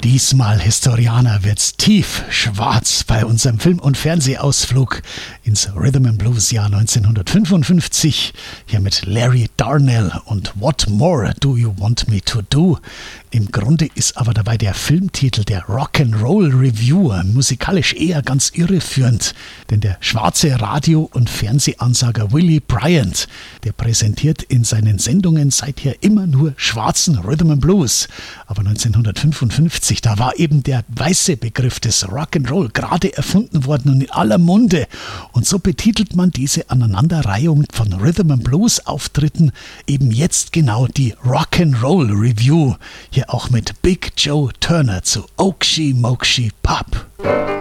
Diesmal, Historianer, wird's tief schwarz bei unserem Film- und Fernsehausflug ins Rhythm and Blues Jahr 1955. Hier mit Larry Darnell und What More Do You Want Me To Do? Im Grunde ist aber dabei der Filmtitel der Rock'n'Roll Review musikalisch eher ganz irreführend, denn der schwarze Radio- und Fernsehansager Willie Bryant, der präsentiert in seinen Sendungen seither immer nur schwarzen Rhythm and Blues. Aber 1955, da war eben der weiße Begriff des Rock'n'Roll gerade erfunden worden und in aller Munde. Und so betitelt man diese Aneinanderreihung von Rhythm and Blues Auftritten eben jetzt genau die Rock'n'Roll Review. Hier auch mit Big Joe Turner zu Oakshie Mokshie Pub.